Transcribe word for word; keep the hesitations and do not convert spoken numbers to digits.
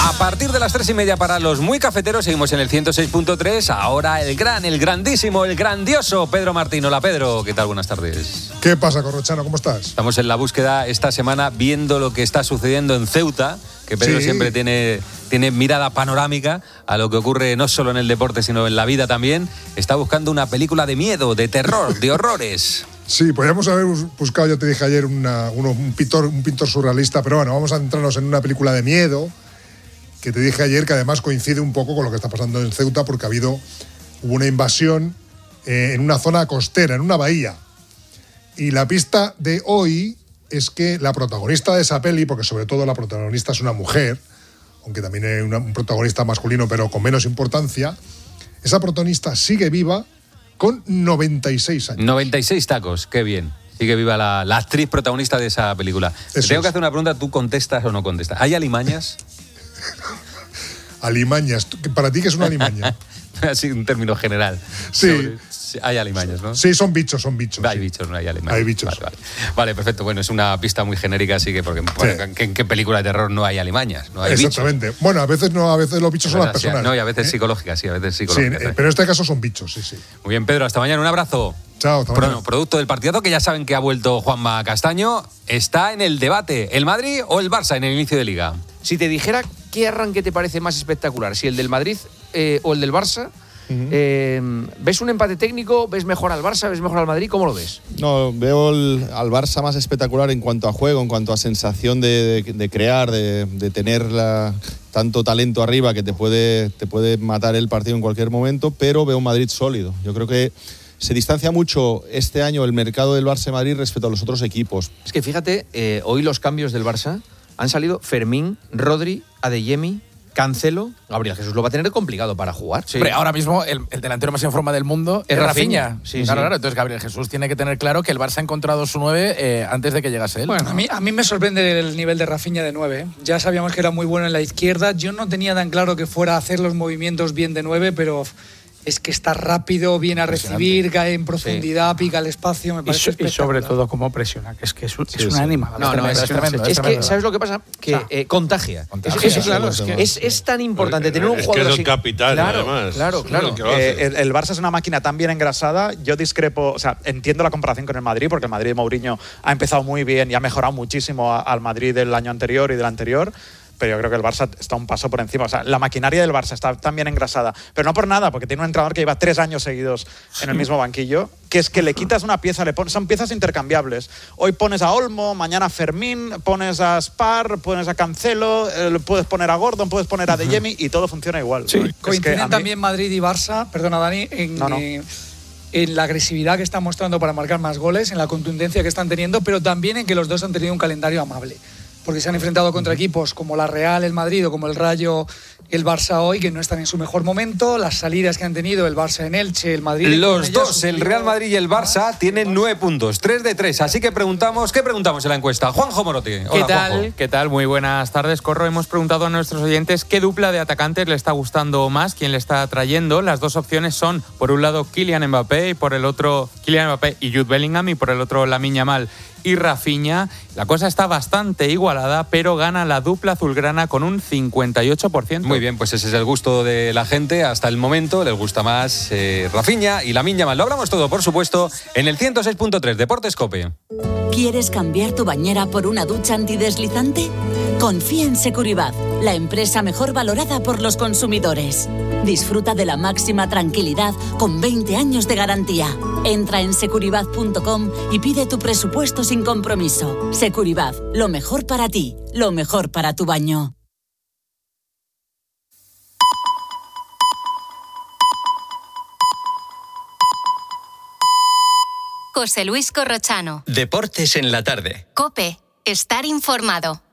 A partir de las tres y media para los muy cafeteros seguimos en el ciento seis punto tres. Ahora el gran, el grandísimo, el grandioso Pedro Martín. Hola Pedro, ¿qué tal? Buenas tardes. ¿Qué pasa, Corrochano? ¿Cómo estás? Estamos en la búsqueda esta semana viendo lo que está sucediendo en Ceuta, que Pedro sí. siempre tiene, tiene mirada panorámica a lo que ocurre no solo en el deporte sino en la vida también. Está buscando una película de miedo, de terror, de horrores. Sí, podríamos haber buscado, yo te dije ayer, una, uno, un, pintor, un pintor surrealista, pero bueno, vamos a centrarnos en una película de miedo, que te dije ayer que además coincide un poco con lo que está pasando en Ceuta, porque ha habido hubo una invasión eh, en una zona costera, en una bahía. Y la pista de hoy es que la protagonista de esa peli, porque sobre todo la protagonista es una mujer, aunque también hay una, un protagonista masculino, pero con menos importancia, esa protagonista sigue viva con noventa y seis años. noventa y seis tacos, qué bien. Sigue viva la, la actriz protagonista de esa película. Eso Tengo es. que hacer una pregunta, ¿tú contestas o no contestas? ¿Hay alimañas? Alimañas. ¿Para ti qué es una alimaña? Así un término general. Sí. Sobre, hay alimañas, ¿no? Sí, son bichos, son bichos. Hay sí. bichos, no hay alimañas. Hay bichos. Vale, vale. Vale, perfecto. Bueno, es una pista muy genérica, así que porque sí. bueno, ¿en qué película de terror no hay alimañas? No hay Exactamente. bichos. Bueno, a veces no, a veces los bichos son las personas. No, y a veces ¿eh? psicológicas, sí, a veces psicológicas. Sí, pero en este caso son bichos, sí, sí. Muy bien, Pedro, hasta mañana. Un abrazo. Chao, hasta Pro, mañana. Producto del partidazo, que ya saben que ha vuelto Juanma Castaño, está en el debate. ¿El Madrid o el Barça en el inicio de Liga? Si te dijera qué arranque te parece más espectacular, si el del Madrid eh, o el del Barça, uh-huh. eh, ¿ves un empate técnico? ¿Ves mejor al Barça? ¿Ves mejor al Madrid? ¿Cómo lo ves? No, veo el, al Barça más espectacular en cuanto a juego, en cuanto a sensación de, de, de crear, de, de tener la, tanto talento arriba que te puede, te puede matar el partido en cualquier momento, pero veo un Madrid sólido. Yo creo que se distancia mucho este año el mercado del Barça Madrid respecto a los otros equipos. Es que fíjate, eh, hoy los cambios del Barça han salido Fermín, Rodri, Adeyemi, Cancelo. Gabriel Jesús lo va a tener complicado para jugar. Sí. Hombre, ahora mismo el, el delantero más en forma del mundo es, es Rafinha. Sí, claro, sí. claro. Entonces Gabriel Jesús tiene que tener claro que el Barça ha encontrado su nueve eh, antes de que llegase él. Bueno, a mí, a mí me sorprende el nivel de Rafinha de nueve. ¿eh? Ya sabíamos que era muy bueno en la izquierda. Yo no tenía tan claro que fuera a hacer los movimientos bien de nueve, pero es que está rápido, viene a recibir, cae en profundidad, sí. pica el espacio, me parece y, so, y sobre todo cómo presiona, que es que es, sí, es una sí. animada. No, no, es, es tremendo. Es, es que, ¿sabes lo que pasa? Que eh, contagia. contagia. Es, es, sí, claro, es, que es, es tan importante tener un es jugador que es así. el capital, claro, además. Claro, claro. Eh, el, el Barça es una máquina tan bien engrasada. Yo discrepo, o sea, entiendo la comparación con el Madrid, porque el Madrid de Mourinho ha empezado muy bien y ha mejorado muchísimo a, al Madrid del año anterior y del anterior. Pero yo creo que el Barça está un paso por encima. O sea, la maquinaria del Barça está tan bien engrasada. Pero no por nada, porque tiene un entrenador que lleva tres años seguidos en el mismo banquillo, que es que le quitas una pieza, le pones, son piezas intercambiables. Hoy pones a Olmo, mañana a Fermín, pones a Spar, pones a Cancelo, eh, puedes poner a Gordon, puedes poner a Adeyemi y todo funciona igual. Sí, es coinciden que mí... también Madrid y Barça, perdona Dani, en... No, no. Eh, en la agresividad que están mostrando para marcar más goles, en la contundencia que están teniendo, pero también en que los dos han tenido un calendario amable. Porque se han enfrentado contra equipos como la Real, el Madrid o como el Rayo, el Barça hoy, que no están en su mejor momento. Las salidas que han tenido el Barça en Elche, el Madrid... Los dos, el Real Madrid y el Barça, tienen nueve puntos, tres de tres. Así que preguntamos, ¿qué preguntamos en la encuesta? Juanjo Morote. Hola, ¿Qué tal? Juanjo. ¿Qué tal? Muy buenas tardes, Corro. Hemos preguntado a nuestros oyentes qué dupla de atacantes le está gustando más, quién le está atrayendo. Las dos opciones son, por un lado, Kylian Mbappé y por el otro, Kylian Mbappé y Jude Bellingham, y por el otro, Lamine Yamal y Rafinha. La cosa está bastante igualada, pero gana la dupla azulgrana con un cincuenta y ocho por ciento. Muy bien, pues ese es el gusto de la gente hasta el momento. Les gusta más eh, Rafinha y Lamine Yamal. Lo hablamos todo, por supuesto, en el ciento seis punto tres Deportes COPE. ¿Quieres cambiar tu bañera por una ducha antideslizante? Confía en Securibat, la empresa mejor valorada por los consumidores. Disfruta de la máxima tranquilidad con veinte años de garantía. Entra en securibat punto com y pide tu presupuesto sin compromiso. Securibat, lo mejor para ti, lo mejor para tu baño. José Luis Corrochano. Deportes en la tarde. COPE. Estar informado.